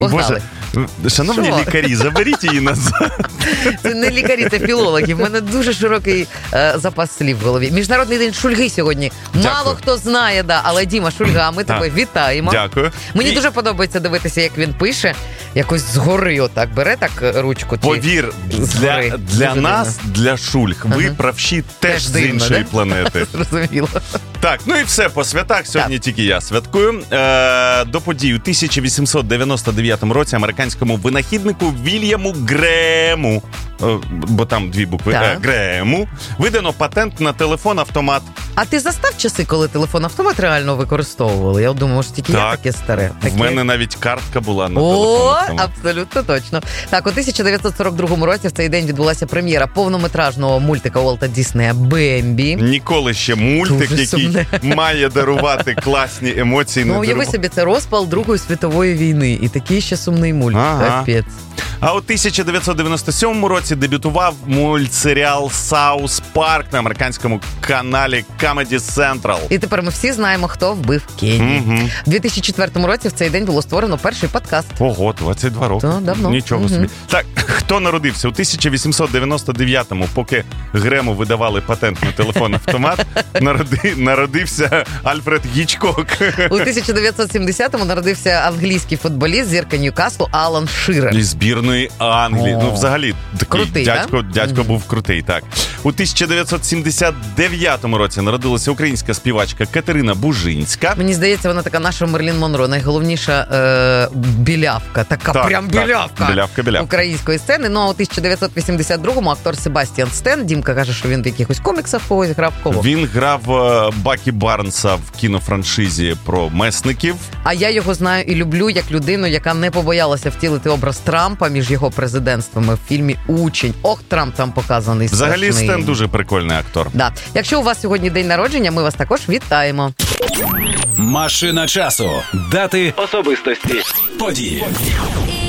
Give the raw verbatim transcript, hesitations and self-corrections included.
Погнали. Боже, шановні Що? лікарі, заберіть її назад. Це не лікарі, це філологи. В мене дуже широкий е, запас слів в голові. Міжнародний день Шульги сьогодні. Дякую. Мало хто знає, да, але Діма Шульга, ми тебе вітаємо. Дякую. Мені І... дуже подобається дивитися, як він пише. Якось згори отак бере так ручку. Чи... Повір, для, згори. для Дуже нас, дивно. для Шульг, ви Ага. правші теж, Теж з дивно, іншої да? планети. Зрозуміло. Так, ну і все по святах. Сьогодні тільки я святкую. Е, до подій у тисяча вісімсот дев'яносто дев'ятому році американському винахіднику Вільяму Грему, е, бо там дві букви, Так. е, Грему, видано патент на телефон-автомат. А ти застав часи, коли телефон-автомат реально використовували? Я думаю, що тільки Так. я таке старе. Таке... В мене навіть картка була на О, телефон-автомат. абсолютно точно. Так, у тисяча дев'ятсот сорок другому році в цей день відбулася прем'єра повнометражного мультика Уолта Діснея «Бембі». Ніколи ще мультик, Дуже який сумне. має дарувати класні емоції. Ну, не уяви дарував. собі, це розпал Другої світової війни. І такий ще сумний мультик. Ага. Капець. А у тисяча дев'ятсот дев'яносто сьомому році дебютував мультсеріал «Саус Парк» на американському каналі Comedy Central. І тепер ми всі знаємо, хто вбив Кенні. Мгм. У дві тисячі четвертому році в цей день було створено перший подкаст. Ого, двадцять два роки. Та, давно. Нічого Мгм. собі. Так, хто народився? У тисяча вісімсот дев'яносто дев'ятому, поки Грему видавали патент на телефон-автомат, народи, народився Альфред Гічкок. У тисяча дев'ятсот сімдесятому народився англійський футболіст, зірка Ньюкаслу Алан Ширер. Із збірної Англії. О. Ну, взагалі, такий Крутий, дядько, да? дядько був крутий, так. У тисяча дев'ятсот сімдесят дев'ятому році народилася українська співачка Катерина Бужинська. Мені здається, вона така наша Мерлін Монро, найголовніша е, білявка, така Так, прям так, білявка, білявка, білявка. української сцени. Ну, а у тисяча дев'ятсот вісімдесят другому актор Себастьян Стен, Дімка каже, що він в якихось коміксах когось грав, кого. Він грав е, Бакі Барнса в кінофраншизі про месників. А я його знаю і люблю як людину, яка не побоялася втілити образ Трампа між його президентствами в фільмі «Учень». Ох, Трамп там показаний Взагалі, страшний. Стен дуже прикольний актор. Да. Якщо у вас сьогодні день народження, ми вас також вітаємо. Машина часу. Дати, особистості, події.